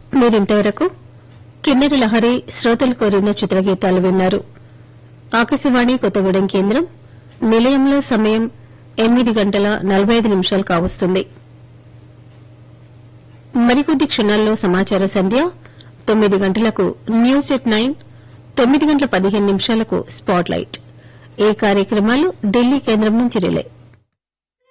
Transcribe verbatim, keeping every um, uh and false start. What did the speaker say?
మీరింతవరకు కిన్నెర లహరి శ్రోతలు కోరిన చిత్రగీతాలు విన్నారు. ఆకాశవాణి కొత్తగూడెం కేంద్రం నిలయంలో సమయం ఎనిమిది గంటల నలభై ఐదు నిమిషాలు కావస్తుంది. మరికొద్ది క్షణాల్లో సమాచార సంధ్య తొమ్మిది గంటలకు న్యూస్ ఎట్ నైన్, తొమ్మిది గంటల పదిహేను నిమిషాలకు స్పాట్ లైట్. ఈ కార్యక్రమాలు ఢిల్లీ కేంద్రం నుంచి రిలే.